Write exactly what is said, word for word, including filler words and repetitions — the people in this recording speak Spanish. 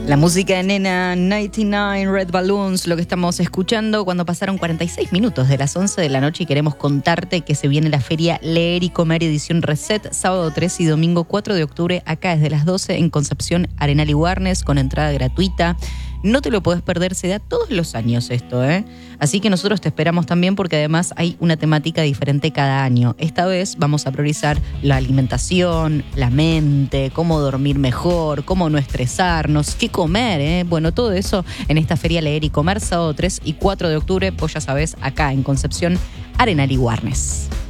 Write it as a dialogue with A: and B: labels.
A: La música de Nena noventa y nueve, Red Balloons, lo que estamos escuchando cuando pasaron cuarenta y seis minutos de las once de la noche y queremos contarte que se viene la feria Leer y Comer edición Reset, sábado tres y domingo cuatro de octubre, acá desde las doce en Concepción, Arenal y Warnes, con entrada gratuita. No te lo podés perder, se da todos los años esto, ¿eh? Así que nosotros te esperamos también porque además hay una temática diferente cada año. Esta vez vamos a priorizar la alimentación, la mente, cómo dormir mejor, cómo no estresarnos, qué comer, ¿eh? Bueno, todo eso en esta feria Leer y Comer, sábado tres y cuatro de octubre, pues ya sabés, acá en Concepción, Arenal y Warnes.